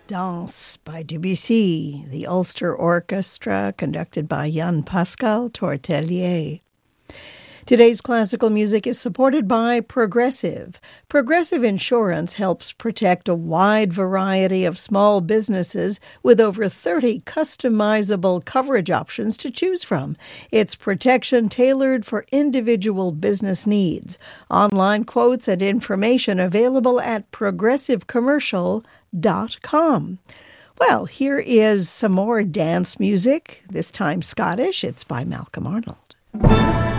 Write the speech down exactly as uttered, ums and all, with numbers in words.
Danse by Debussy, the Ulster Orchestra, conducted by Jan-Pascal Tortelier. Today's classical music is supported by Progressive. Progressive Insurance helps protect a wide variety of small businesses with over thirty customizable coverage options to choose from. It's protection tailored for individual business needs. Online quotes and information available at progressive commercial dot com. Well, here is some more dance music, this time Scottish. It's by Malcolm Arnold.